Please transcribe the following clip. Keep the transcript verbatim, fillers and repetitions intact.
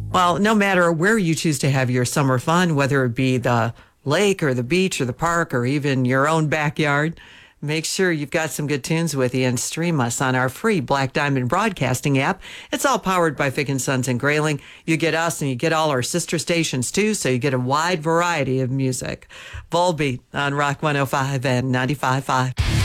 Well, no matter where you choose to have your summer fun, whether it be the lake or the beach or the park or even your own backyard, make sure you've got some good tunes with you and stream us on our free Black Diamond Broadcasting app. It's all powered by Fick and Sons and Grayling. You get us and you get all our sister stations too, so you get a wide variety of music. Volbeat on Rock one oh five and ninety-five point five.